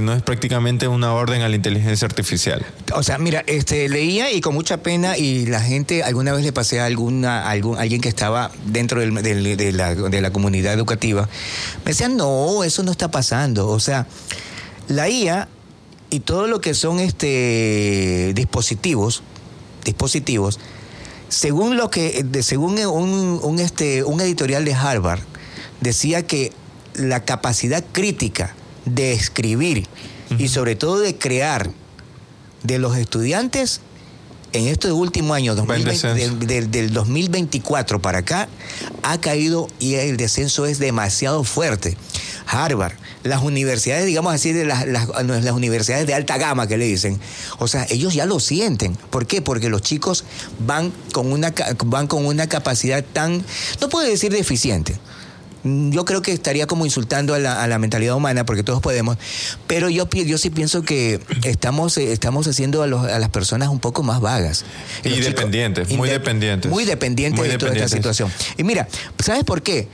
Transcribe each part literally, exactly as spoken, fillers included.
¿no? Es prácticamente una orden a la inteligencia artificial. O sea, mira, este, leía y con mucha pena, y la gente, alguna vez le pasé a alguna, a algún, alguien que estaba dentro del, del, de, la, de la comunidad educativa, me decían, no, eso no está pasando. O sea, la I A y todo lo que son este dispositivos, dispositivos, según lo que, de, según un, un, este, un editorial de Harvard, decía que la capacidad crítica de escribir uh-huh. y sobre todo de crear de los estudiantes en este último año dos mil veinte, del, del, del dos mil veinticuatro para acá ha caído, y el descenso es demasiado fuerte. Harvard, las universidades, digamos así, de las, las, las universidades de alta gama que le dicen, o sea, ellos ya lo sienten. ¿Por qué? Porque los chicos van con una, van con una capacidad tan, no puedo decir deficiente, yo creo que estaría como insultando a la, a la mentalidad humana, porque todos podemos, pero yo, yo sí pienso que estamos, estamos haciendo a, los, a las personas un poco más vagas. Y los dependientes, chicos, muy inde- dependientes. Muy dependientes muy de toda esta situación. Y mira, ¿sabes por qué?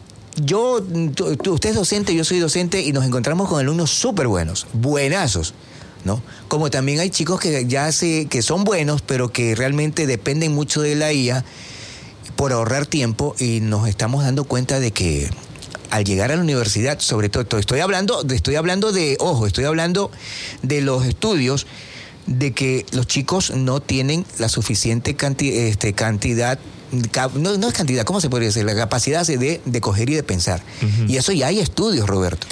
Yo, tú, tú, usted es docente, yo soy docente, y nos encontramos con alumnos súper buenos, buenazos, ¿no? Como también hay chicos que ya se, que son buenos, pero que realmente dependen mucho de la I A por ahorrar tiempo, y nos estamos dando cuenta de que al llegar a la universidad, sobre todo, estoy hablando, estoy hablando de, ojo, estoy hablando de los estudios, de que los chicos no tienen la suficiente canti, este, cantidad, no, no es cantidad, ¿cómo se podría decir? La capacidad de, de coger y de pensar. Uh-huh. Y eso ya hay estudios, Roberto.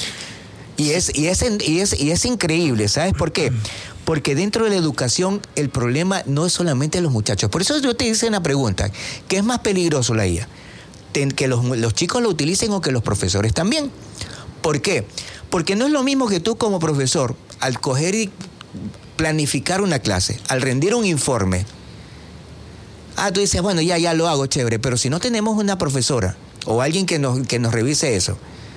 Y es, y es, y es, y es increíble, ¿sabes por qué? Porque dentro de la educación el problema no es solamente los muchachos. Por eso yo te hice una pregunta, ¿qué es más peligroso, la I A? ¿Que los, los chicos lo utilicen o que los profesores también? ¿Por qué? Porque no es lo mismo que tú como profesor, al coger y planificar una clase, al rendir un informe, ah, tú dices, bueno, ya, ya lo hago, chévere, pero si no tenemos una profesora o alguien que nos, que nos revise eso,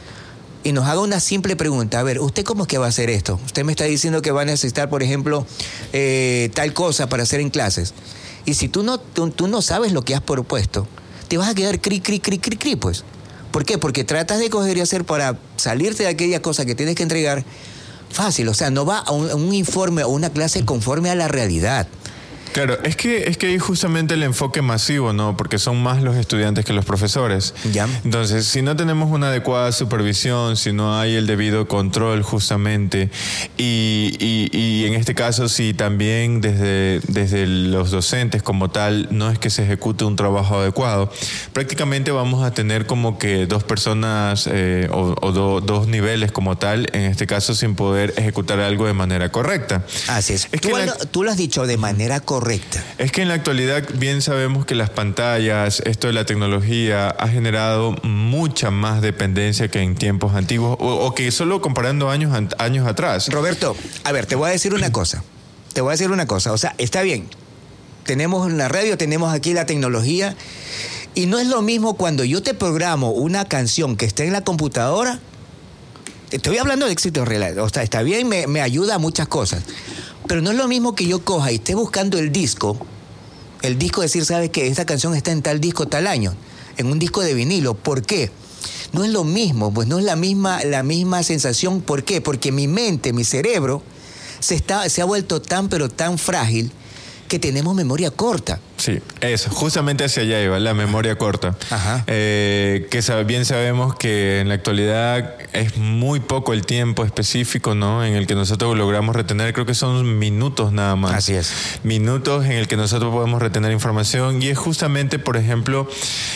y nos haga una simple pregunta, a ver, ¿usted cómo es que va a hacer esto? Usted me está diciendo que va a necesitar, por ejemplo, eh, tal cosa para hacer en clases. Y si tú no, tú, tú no sabes lo que has propuesto, te vas a quedar cri, cri, cri, cri, cri, pues. ¿Por qué? Porque tratas de coger y hacer para salirte de aquella cosa que tienes que entregar fácil. O sea, no va a un, a un informe o una clase conforme a la realidad. Claro, es que es que hay justamente el enfoque masivo, ¿no? Porque son más los estudiantes que los profesores. Ya. Entonces, si no tenemos una adecuada supervisión, si no hay el debido control justamente, y, y, y en este caso, si también desde, desde los docentes como tal no es que se ejecute un trabajo adecuado, prácticamente vamos a tener como que dos personas eh, o, o do, dos niveles como tal, en este caso sin poder ejecutar algo de manera correcta. Así es. Es tú, que lo, la... tú lo has dicho de manera correcta. Es que en la actualidad bien sabemos que las pantallas, esto de la tecnología, ha generado mucha más dependencia que en tiempos antiguos, o, o que solo comparando años, años atrás. Roberto, a ver, te voy a decir una cosa. Te voy a decir una cosa. O sea, está bien. Tenemos la radio, tenemos aquí la tecnología, y no es lo mismo cuando yo te programo una canción que está en la computadora. Estoy hablando de éxitos reales. O sea, está bien, me, me ayuda a muchas cosas. Pero no es lo mismo que yo coja y esté buscando el disco, el disco decir, ¿sabes qué? Esta canción está en tal disco, tal año, en un disco de vinilo. ¿Por qué? No es lo mismo, pues no es la misma, la misma sensación. ¿Por qué? Porque mi mente, mi cerebro, se, está, se ha vuelto tan, pero tan frágil que tenemos memoria corta. Sí, eso, justamente hacia allá iba, la memoria corta. Ajá. Eh, que bien sabemos que en la actualidad es muy poco el tiempo específico, ¿no? En el que nosotros logramos retener, creo que son minutos nada más. Así es. Minutos en el que nosotros podemos retener información, y es justamente, por ejemplo,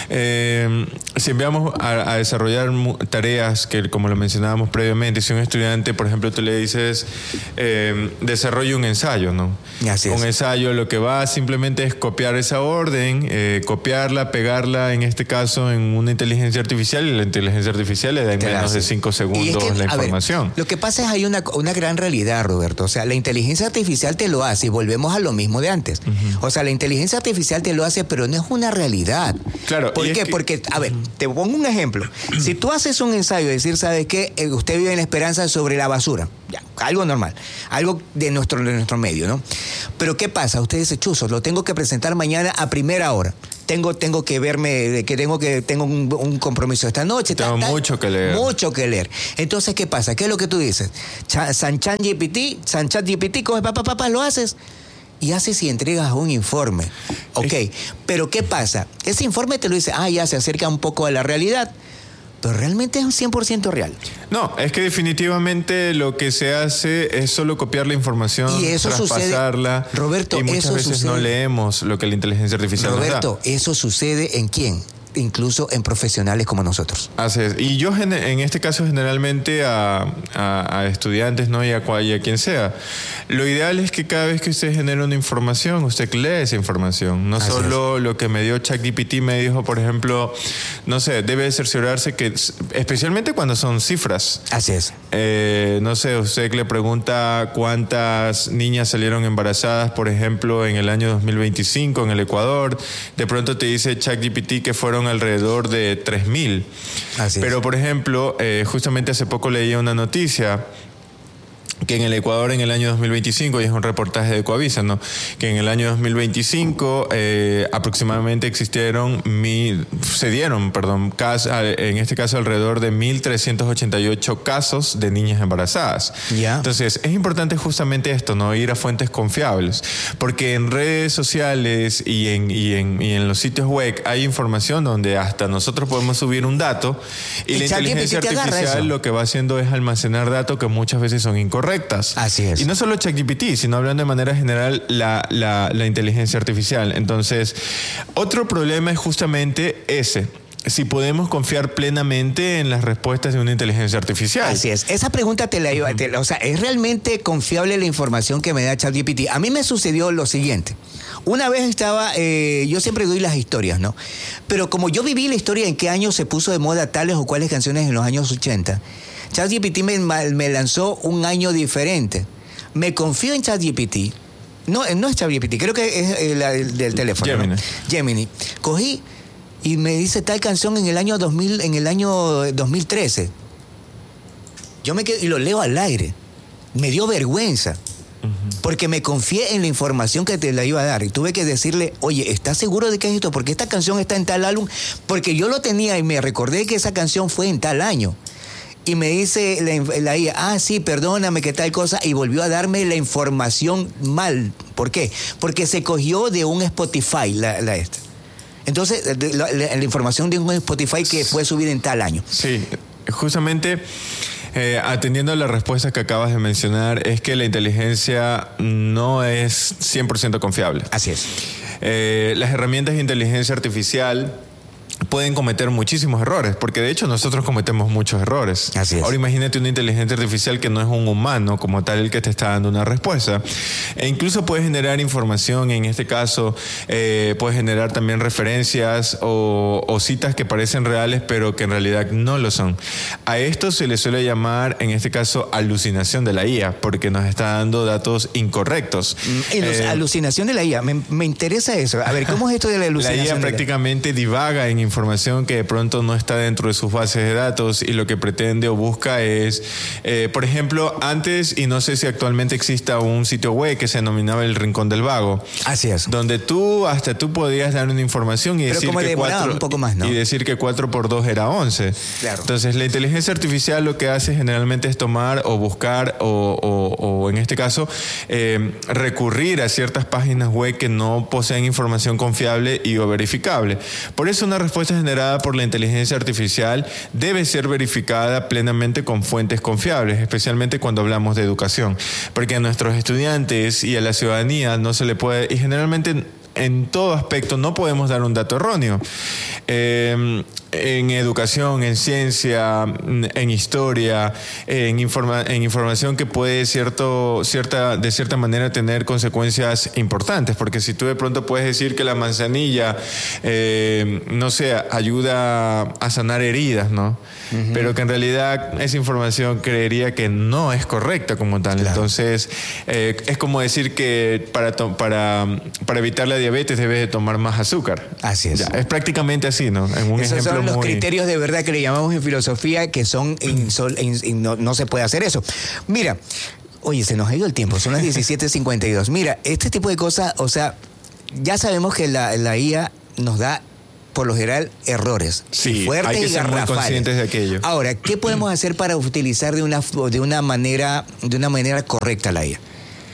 eh, si enviamos a, a desarrollar tareas que, como lo mencionábamos previamente, si un estudiante, por ejemplo, tú le dices, eh, desarrolla un ensayo, ¿no? Así es. Un ensayo lo que va simplemente es copiar esa orden, eh, copiarla, pegarla, en este caso en una inteligencia artificial, y la inteligencia artificial le da en menos de cinco segundos es que, la información. Ver, lo que pasa es que hay una, una gran realidad, Roberto. O sea, la inteligencia artificial te lo hace, y volvemos a lo mismo de antes. Uh-huh. O sea, la inteligencia artificial te lo hace, pero no es una realidad. Claro. ¿Por qué? Que... Porque, a ver, te pongo un ejemplo. Si tú haces un ensayo de decir, ¿sabes qué? Eh, usted vive en la esperanza sobre la basura. Ya, algo normal. Algo de nuestro, de nuestro medio, ¿no? Pero ¿qué pasa? Usted dice, chuzos, lo tengo que presentar mañana a primera hora. tengo, tengo que verme, que tengo que tengo un, un compromiso esta noche. Tengo ta, ta, mucho que leer. Mucho que leer. Entonces, ¿qué pasa? ¿Qué es lo que tú dices? Sanchat G P T, Sanchat G P T, coge papá, papá, lo haces y haces y entregas un informe. Ok, es... pero ¿qué pasa? Ese informe te lo dice, ah, ya se acerca un poco a la realidad. Pero realmente es un cien por ciento real. No, es que definitivamente lo que se hace es solo copiar la información, y eso traspasarla. Sucede, Roberto, y muchas eso veces sucede, no leemos lo que la inteligencia artificial Roberto, nos da. ¿eso sucede en quién? Incluso en profesionales como nosotros. Así es. Y yo en este caso generalmente a, a, a estudiantes, ¿no? y, a, y a quien sea, lo ideal es que cada vez que usted genere una información, usted lee esa información. No Así solo es. Lo que me dio ChatGPT me dijo, por ejemplo, no sé, debe cerciorarse que, especialmente cuando son cifras. Así es. Eh, no sé, usted le pregunta cuántas niñas salieron embarazadas, por ejemplo, en el año dos mil veinticinco en el Ecuador. De pronto te dice ChatGPT que fueron alrededor de tres mil. Pero, por ejemplo, eh, justamente hace poco leía una noticia que en el Ecuador en el año dos mil veinticinco, y es un reportaje de Coavisa, ¿no? que en el año dos mil veinticinco eh, aproximadamente existieron, mil, se dieron, perdón, casos, en este caso alrededor de mil trescientos ochenta y ocho casos de niñas embarazadas. Yeah. Entonces, es importante justamente esto, ¿no? Ir a fuentes confiables, porque en redes sociales y en, y en, y en los sitios web hay información donde hasta nosotros podemos subir un dato y, y la inteligencia artificial lo que va haciendo es almacenar datos que muchas veces son incorrectos. Así es. Y no solo ChatGPT, sino hablando de manera general la, la, la inteligencia artificial. Entonces, otro problema es justamente ese. Si podemos confiar plenamente en las respuestas de una inteligencia artificial. Así es. Esa pregunta te la iba, te, o sea, ¿es realmente confiable la información que me da ChatGPT? A mí me sucedió lo siguiente. Una vez estaba, eh, yo siempre doy las historias, ¿no? Pero como yo viví la historia en qué año se puso de moda tales o cuáles canciones en los años ochenta, ChatGPT me, me lanzó un año diferente. Me confío en ChatGPT. No, no es ChatGPT, creo que es el, el del teléfono. Gemini. ¿no? Gemini. Cogí y me dice tal canción en el año dos mil, en el año dos mil trece. Yo me quedo y lo leo al aire. Me dio vergüenza. Uh-huh. Porque me confié en la información que te la iba a dar. Y tuve que decirle, oye, ¿estás seguro de que es esto? Porque esta canción está en tal álbum. Porque yo lo tenía y me recordé que esa canción fue en tal año. Y me dice la, la I A, ah, sí, perdóname, que tal cosa, y volvió a darme la información mal. ¿Por qué? Porque se cogió de un Spotify, la, la esta. Entonces, la, la, la información de un Spotify que fue subida en tal año. Sí, justamente, eh, atendiendo a las respuestas que acabas de mencionar, es que la inteligencia no es cien por ciento confiable. Así es. Eh, las herramientas de inteligencia artificial pueden cometer muchísimos errores, porque de hecho nosotros cometemos muchos errores. Así es. Ahora imagínate una inteligencia artificial que no es un humano como tal el que te está dando una respuesta. E incluso puede generar información, en este caso eh, puede generar también referencias o, o citas que parecen reales pero que en realidad no lo son. A esto se le suele llamar, en este caso, alucinación de la I A, porque nos está dando datos incorrectos. Y los, eh, alucinación de la I A, me, me interesa eso. A ver, ¿cómo es esto de la alucinación? La I A prácticamente divaga en información que de pronto no está dentro de sus bases de datos y lo que pretende o busca es, eh, por ejemplo, antes, y no sé si actualmente exista un sitio web que se denominaba El Rincón del Vago. Así es. Donde tú, hasta tú podías dar una información y Pero decir como que cuatro, un poco más, ¿no? y decir que cuatro por dos era once. Claro. Entonces, la inteligencia artificial lo que hace generalmente es tomar o buscar o, o, o en este caso, eh, recurrir a ciertas páginas web que no poseen información confiable y o verificable. Por eso una respuesta generada por la inteligencia artificial debe ser verificada plenamente con fuentes confiables, especialmente cuando hablamos de educación, porque a nuestros estudiantes y a la ciudadanía no se le puede, y generalmente en todo aspecto no podemos dar un dato erróneo. Eh, en educación, en ciencia, en historia, en, informa, en información que puede cierto, cierta, de cierta manera tener consecuencias importantes, porque si tú de pronto puedes decir que la manzanilla, eh, no sé, ayuda a sanar heridas, ¿no? Uh-huh. Pero que en realidad esa información creería que no es correcta como tal. Claro. Entonces, eh, es como decir que para, to- para, para evitar la diabetes debes de tomar más azúcar. Así es. Ya, es prácticamente así, ¿no? En un Esos ejemplo son los muy... criterios de verdad que le llamamos en filosofía, que son insol- in, in, no, no se puede hacer eso. Mira, oye, se nos ha ido el tiempo, son las diecisiete cincuenta y dos. Mira, este tipo de cosas, o sea, ya sabemos que la, la I A nos da por lo general errores. Sí, fuertes hay que y ser muy garrafales. conscientes de aquello. Ahora, ¿qué podemos hacer para utilizar de una, de una manera, de una manera correcta la I A?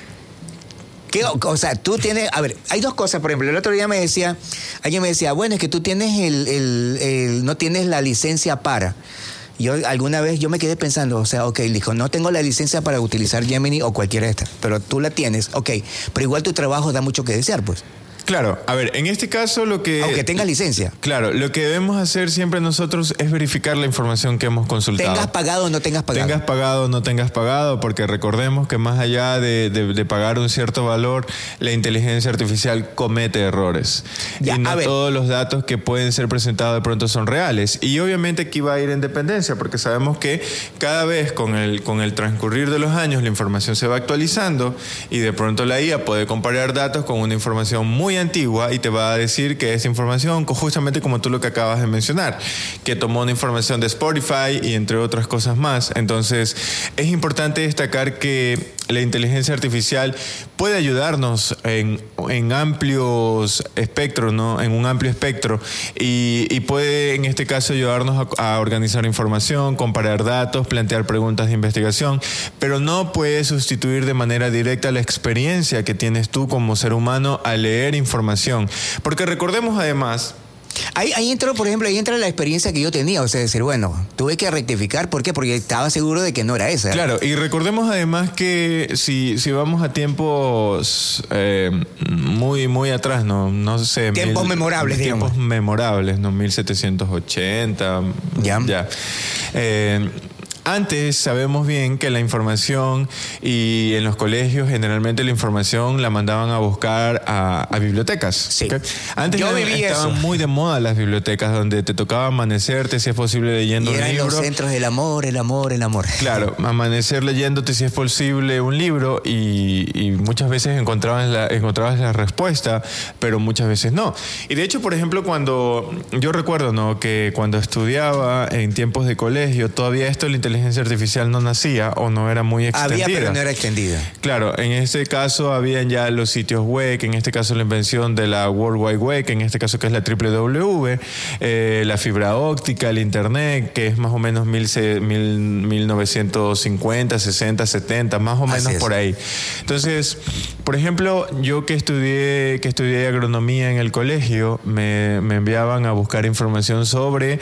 ¿Qué, o sea, tú tienes, a ver, hay dos cosas, por ejemplo, el otro día me decía, alguien me decía, bueno, es que tú tienes el, el, el no tienes la licencia para. Yo alguna vez yo me quedé pensando, o sea, ok, dijo, no tengo la licencia para utilizar Gemini o cualquiera de estas, pero tú la tienes, ok, pero igual tu trabajo da mucho que desear, pues. Claro, a ver, en este caso lo que... Aunque tengas licencia. Claro, lo que debemos hacer siempre nosotros es verificar la información que hemos consultado. Tengas pagado o no tengas pagado. Tengas pagado o no tengas pagado, porque recordemos que más allá de, de, de pagar un cierto valor, la inteligencia artificial comete errores. Ya, y no todos los datos que pueden ser presentados de pronto son reales. Y obviamente aquí va a ir en dependencia, porque sabemos que cada vez con el, con el transcurrir de los años la información se va actualizando y de pronto la I A puede comparar datos con una información muy antigua y te va a decir que esa información, justamente como tú lo que acabas de mencionar, que tomó una información de Spotify y entre otras cosas más. Entonces es importante destacar que la inteligencia artificial puede ayudarnos en, en amplios espectros, ¿no? En un amplio espectro y, y puede en este caso ayudarnos a, a organizar información, comparar datos, plantear preguntas de investigación, pero no puede sustituir de manera directa la experiencia que tienes tú como ser humano al leer información, porque recordemos además... Ahí, ahí entra, por ejemplo, ahí entra la experiencia que yo tenía, o sea, decir, bueno, tuve que rectificar, ¿por qué? Porque estaba seguro de que no era esa. Claro, y recordemos además que si, si vamos a tiempos eh, muy, muy atrás, no, no sé. Tiempos mil, memorables, tiempos digamos. Tiempos memorables, ¿no? mil setecientos ochenta. Ya. Ya. Eh, Antes sabemos bien que la información y en los colegios generalmente la información la mandaban a buscar a, a bibliotecas. Sí. ¿Okay? Antes Yo ya viví estaban eso. muy de moda las bibliotecas donde te tocaba amanecerte si es posible leyendo y un eran libro. los centros del amor, el amor, el amor. Claro, amanecer leyéndote si es posible un libro y, y muchas veces encontrabas la, encontrabas la respuesta, pero muchas veces no. Y de hecho, por ejemplo, cuando yo recuerdo, ¿no?, que cuando estudiaba en tiempos de colegio, todavía esto la inteligencia artificial no nacía o no era muy extendida. Había, pero no era extendida. Claro, en este caso habían ya los sitios web, en este caso la invención de la World Wide Web, en este caso que es la doble u doble u doble u, eh, la fibra óptica, el internet, que es más o menos mil, mil, mil novecientos cincuenta, sesenta, setenta, más o menos por ahí. Entonces, por ejemplo, yo que estudié, que estudié agronomía en el colegio, me, me enviaban a buscar información sobre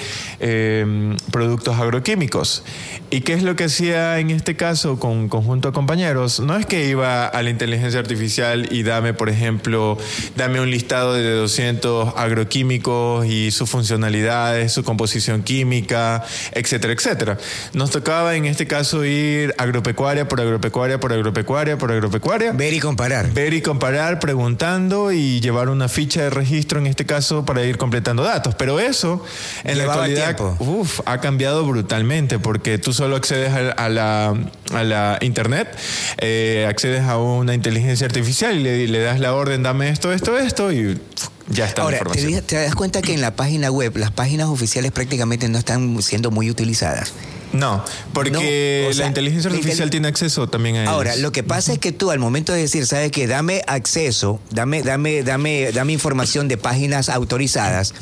eh, productos agroquímicos. ¿Y qué es lo que hacía en este caso con conjunto de compañeros? No es que iba a la inteligencia artificial y dame, por ejemplo, dame un listado de doscientos agroquímicos y sus funcionalidades, su composición química, etcétera, etcétera. Nos tocaba en este caso ir agropecuaria por agropecuaria por agropecuaria por agropecuaria. Ver y comparar. Ver y comparar, preguntando y llevar una ficha de registro en este caso para ir completando datos. Pero eso, en Llevaba la actualidad, uf, ha cambiado brutalmente porque tú solo accedes a, a, la, a la internet, eh, accedes a una inteligencia artificial y le, le das la orden, dame esto, esto, esto y ya está. Ahora, la información. ¿te, te das cuenta que en la página web las páginas oficiales prácticamente no están siendo muy utilizadas? No, porque no, o sea, la inteligencia artificial intel... tiene acceso también a ellos. Ahora, lo que pasa es que tú al momento de decir, ¿sabes qué? Dame acceso, dame, dame, dame, dame información de páginas autorizadas.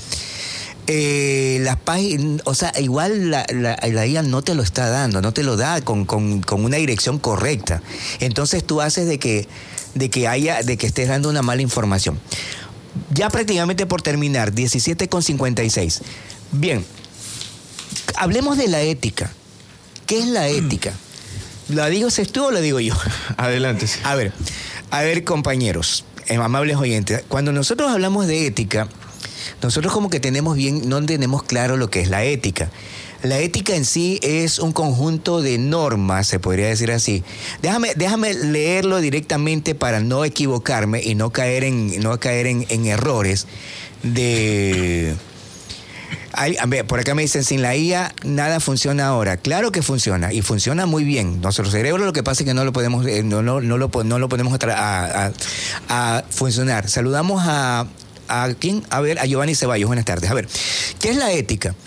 Eh, las páginas, o sea, igual la, la, la I A no te lo está dando, no te lo da con, con, con una dirección correcta. Entonces tú haces de que, de que haya, de que estés dando una mala información. Ya prácticamente por terminar, diecisiete con cincuenta y seis. Bien, hablemos de la ética. ¿Qué es la ética? ¿La dices tú o la digo yo? Adelante. A ver, a ver, compañeros, amables oyentes, cuando nosotros hablamos de ética, nosotros como que tenemos bien, no tenemos claro lo que es la ética. La ética en sí es un conjunto de normas, se podría decir así. Déjame, déjame leerlo directamente para no equivocarme y no caer en, no caer en, en errores de... Ay, a ver, por acá me dicen, sin la I A nada funciona ahora. Claro que funciona y funciona muy bien. Nuestro cerebro lo que pasa es que no lo podemos, no, no, no, lo, no lo podemos a, a, a funcionar. Saludamos a... ¿A quién? A ver, a Giovanni Ceballos. Buenas tardes. A ver, ¿qué es la ética?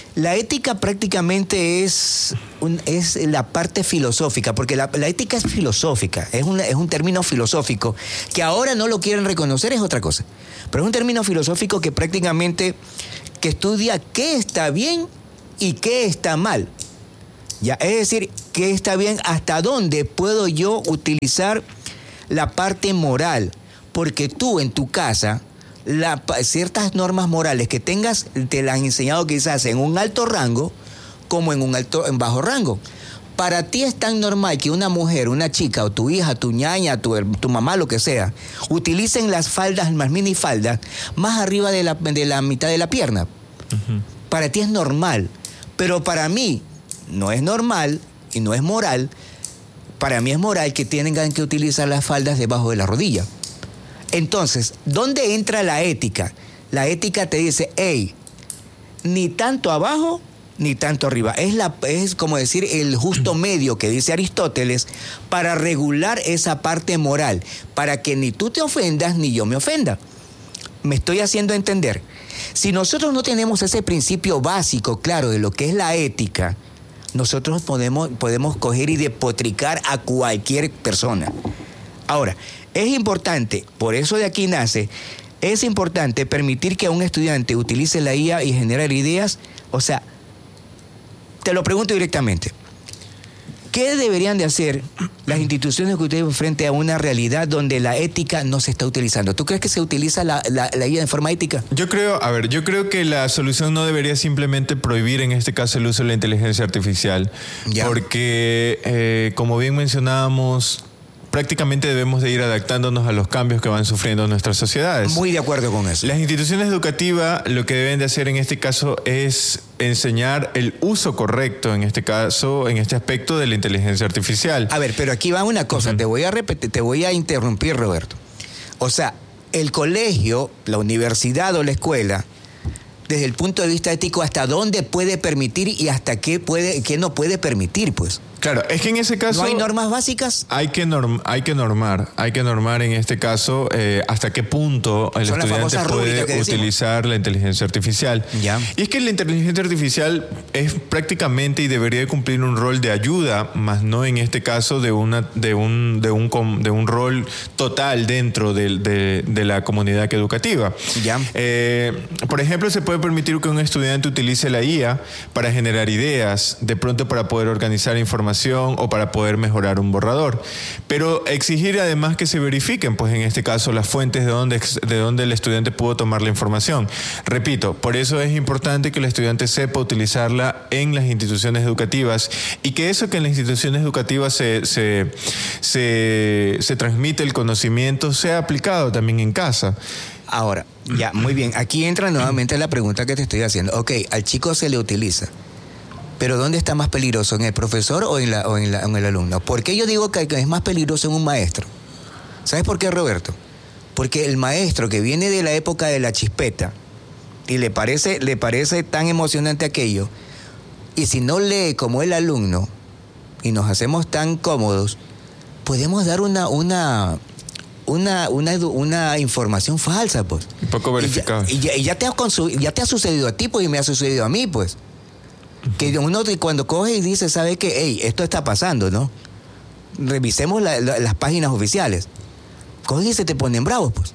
La ética prácticamente es, un, es la parte filosófica, porque la, la ética es filosófica, es, una, es un término filosófico que ahora no lo quieren reconocer, es otra cosa. Pero es un término filosófico que prácticamente que estudia qué está bien y qué está mal. Ya, es decir, qué está bien, hasta dónde puedo yo utilizar la parte moral, porque tú en tu casa... La, ciertas normas morales que tengas te las han enseñado quizás en un alto rango como en un alto en bajo rango. Para ti es tan normal que una mujer, una chica o tu hija, tu ñaña, tu, tu mamá, lo que sea, utilicen las faldas, las minifaldas, más arriba de la, de la mitad de la pierna. Uh-huh. Para ti es normal, pero para mí no es normal y no es moral. Para mí es moral que tengan que utilizar las faldas debajo de la rodilla. Entonces, ¿dónde entra la ética? La ética te dice, hey, ni tanto abajo ni tanto arriba. Es, la, es como decir el justo medio que dice Aristóteles para regular esa parte moral, para que ni tú te ofendas ni yo me ofenda. Me estoy haciendo entender. Si nosotros no tenemos ese principio básico, claro, de lo que es la ética, nosotros podemos, podemos coger y despotricar a cualquier persona. Ahora, es importante, por eso de aquí nace, es importante permitir que un estudiante utilice la I A y generar ideas. O sea, te lo pregunto directamente. ¿Qué deberían de hacer las instituciones educativas frente a una realidad donde la ética no se está utilizando? ¿Tú crees que se utiliza la, la, la I A de forma ética? Yo creo, a ver, yo creo que la solución no debería simplemente prohibir en este caso el uso de la inteligencia artificial. Ya. Porque, eh, como bien mencionábamos, prácticamente debemos de ir adaptándonos a los cambios que van sufriendo nuestras sociedades. Muy de acuerdo con eso. Las instituciones educativas lo que deben de hacer en este caso es enseñar el uso correcto, en este caso, en este aspecto de la inteligencia artificial. A ver, pero aquí va una cosa, uh-huh. te voy a repetir, te voy a interrumpir, Roberto. O sea, el colegio, la universidad o la escuela, desde el punto de vista ético, ¿hasta dónde puede permitir y hasta qué puede, qué no puede permitir, pues? Claro, es que en ese caso... ¿No hay normas básicas? Hay que, norm, hay que normar, hay que normar en este caso eh, hasta qué punto el Son estudiante puede utilizar la inteligencia artificial. Ya. Y es que la inteligencia artificial es prácticamente y debería cumplir un rol de ayuda, más no en este caso de, una, de, un, de, un, de un rol total dentro de, de, de la comunidad educativa. Ya. Eh, por ejemplo, se puede permitir que un estudiante utilice la I A para generar ideas, de pronto para poder organizar información o para poder mejorar un borrador. Pero exigir además que se verifiquen, pues en este caso, las fuentes de donde, de donde el estudiante pudo tomar la información. Repito, por eso es importante que el estudiante sepa utilizarla en las instituciones educativas y que eso que en las instituciones educativas se, se, se, se transmite el conocimiento sea aplicado también en casa. Ahora, ya, muy bien. Aquí entra nuevamente la pregunta que te estoy haciendo. Ok, al chico se le utiliza. Pero ¿dónde está más peligroso? ¿En el profesor o en, la, o en, la, en el alumno? ¿Por qué yo digo que es más peligroso en un maestro? ¿Sabes por qué, Roberto? Porque el maestro que viene de la época de la chispeta y le parece, le parece tan emocionante aquello, y si no lee como el alumno y nos hacemos tan cómodos, podemos dar una, una, una, una, una información falsa, pues. Un poco verificada. Y, ya, y, ya, y ya, te ha consu- ya te ha sucedido a ti, pues, y me ha sucedido a mí, pues. Que uno cuando coge y dice, ¿sabe qué? Hey, esto está pasando, ¿no? Revisemos la, la, las páginas oficiales. Cogen y se te ponen bravos, pues.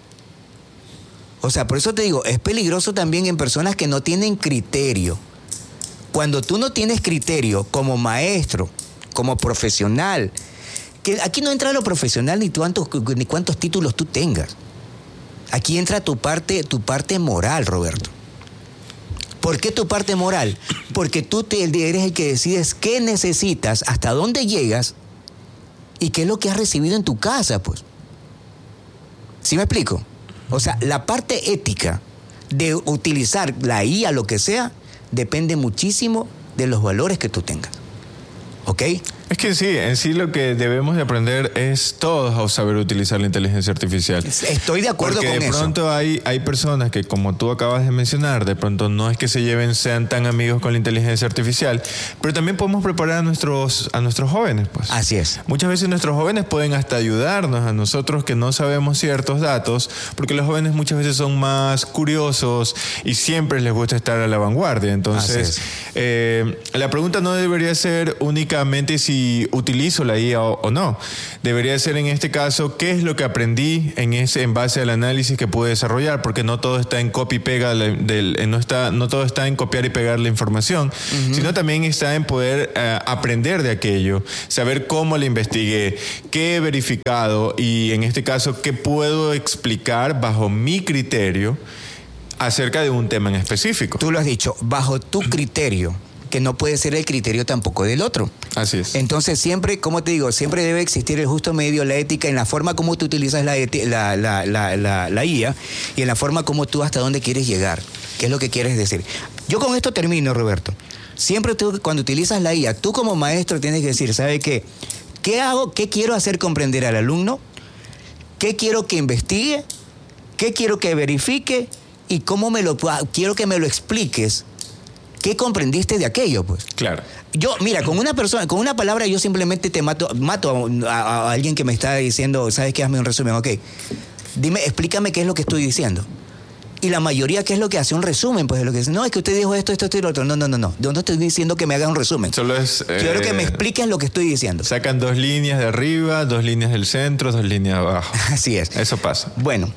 O sea, por eso te digo, es peligroso también en personas que no tienen criterio. Cuando tú no tienes criterio como maestro, como profesional, que aquí no entra lo profesional ni cuántos, ni cuántos títulos tú tengas. Aquí entra tu parte, tu parte moral, Roberto. ¿Por qué tu parte moral? Porque tú te, eres el que decides qué necesitas, hasta dónde llegas y qué es lo que has recibido en tu casa, pues. ¿Sí me explico? O sea, la parte ética de utilizar la I A, lo que sea, depende muchísimo de los valores que tú tengas. ¿Ok? Es que sí, en sí lo que debemos de aprender es todos a saber utilizar la inteligencia artificial. Estoy de acuerdo Porque con de eso. pronto hay, hay personas que, como tú acabas de mencionar, de pronto no es que se lleven, sean tan amigos con la inteligencia artificial, pero también podemos preparar a nuestros, a nuestros jóvenes, pues. Así es. Muchas veces nuestros jóvenes pueden hasta ayudarnos a nosotros que no sabemos ciertos datos, porque los jóvenes muchas veces son más curiosos y siempre les gusta estar a la vanguardia. Entonces, eh, la pregunta no debería ser únicamente si si utilizo la I A o, o no. Debería ser en este caso qué es lo que aprendí en ese en base al análisis que pude desarrollar, porque no todo está en copy y pega, del, no, está, no todo está en copiar y pegar la información, uh-huh. sino también está en poder uh, aprender de aquello, saber cómo la investigué, qué he verificado y en este caso qué puedo explicar bajo mi criterio acerca de un tema en específico. Tú lo has dicho, bajo tu criterio, que no puede ser el criterio tampoco del otro. Así es. Entonces siempre, como te digo, siempre debe existir el justo medio, la ética, en la forma como tú utilizas la, eti- la, la, la, la, la I A y en la forma como tú hasta dónde quieres llegar, qué es lo que quieres decir. Yo con esto termino, Roberto. Siempre tú, cuando utilizas la I A, tú como maestro tienes que decir, ¿sabe qué? ¿Qué hago? ¿Qué quiero hacer comprender al alumno? ¿Qué quiero que investigue? ¿Qué quiero que verifique? ¿Y cómo me lo quiero que me lo expliques? ¿Qué comprendiste de aquello, pues? Claro. Yo, mira, con una persona, con una palabra yo simplemente te mato, mato a, a, a alguien que me está diciendo, ¿sabes qué? Hazme un resumen, ok. Dime, explícame qué es lo que estoy diciendo. Y la mayoría, ¿qué es lo que hace? Un resumen, pues, de lo que dice. No, es que usted dijo esto, esto, esto y lo otro. No, no, no, no. Yo no estoy diciendo que me haga un resumen. Solo es... Quiero eh, que me expliques lo que estoy diciendo. Sacan dos líneas de arriba, dos líneas del centro, dos líneas de abajo. Así es. Eso pasa. Bueno.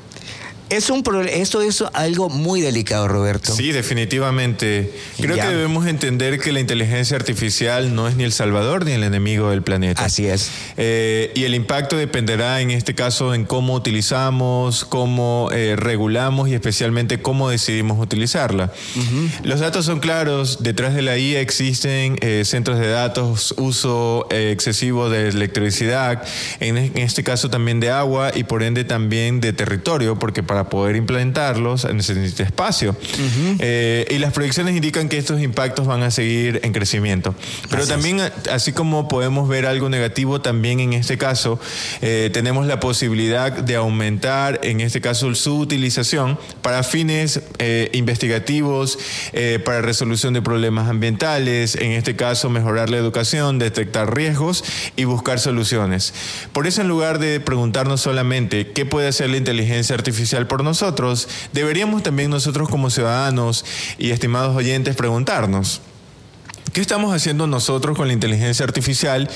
Es un pro- eso es algo muy delicado, Roberto. Sí, definitivamente. Creo Ya. que debemos entender que la inteligencia artificial no es ni el salvador ni el enemigo del planeta. Así es. Eh, y el impacto dependerá en este caso en cómo utilizamos, cómo eh, regulamos y especialmente cómo decidimos utilizarla. Uh-huh. Los datos son claros. Detrás de la I A existen eh, centros de datos, uso eh, excesivo de electricidad, en, en este caso también de agua y por ende también de territorio, porque para Para poder implementarlos necesita espacio. Uh-huh. Eh, y las proyecciones indican que estos impactos van a seguir en crecimiento. Pero así también, es. así como podemos ver algo negativo, también en este caso eh, tenemos la posibilidad de aumentar, en este caso, su utilización para fines eh, investigativos, eh, para resolución de problemas ambientales, en este caso mejorar la educación, detectar riesgos y buscar soluciones. Por eso, en lugar de preguntarnos solamente qué puede hacer la inteligencia artificial por nosotros, deberíamos también nosotros como ciudadanos y estimados oyentes preguntarnos: ¿qué estamos haciendo nosotros con la inteligencia artificial?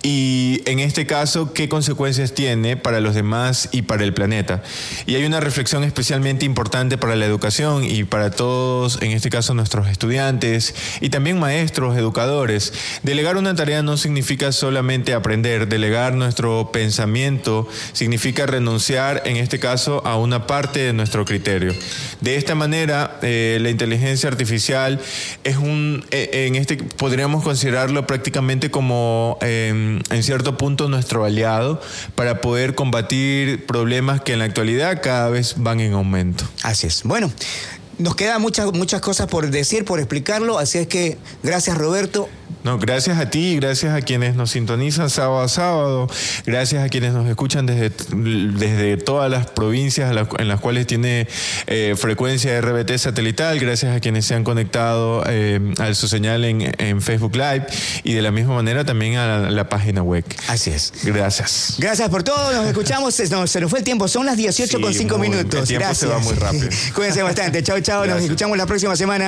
Y en este caso, ¿qué consecuencias tiene para los demás y para el planeta? Y hay una reflexión especialmente importante para la educación y para todos, en este caso nuestros estudiantes y también maestros, educadores. Delegar una tarea no significa solamente aprender. Delegar nuestro pensamiento significa renunciar, en este caso, a una parte de nuestro criterio. De esta manera, eh, la inteligencia artificial es un, eh, en este podríamos considerarlo prácticamente como eh, en cierto punto nuestro aliado para poder combatir problemas que en la actualidad cada vez van en aumento. Así es. Bueno, nos quedan muchas, muchas cosas por decir, por explicarlo, así es que gracias, Roberto. No, gracias a ti, gracias a quienes nos sintonizan sábado a sábado, gracias a quienes nos escuchan desde, desde todas las provincias en las cuales tiene eh, frecuencia R B T satelital, gracias a quienes se han conectado eh, a su señal en, en Facebook Live y de la misma manera también a la, la página web. Así es. Gracias. Gracias por todo, nos escuchamos, no, se nos fue el tiempo, son las dieciocho con cinco muy, minutos. El tiempo Gracias. se va muy rápido. Cuídense bastante, chao, chao, nos escuchamos la próxima semana.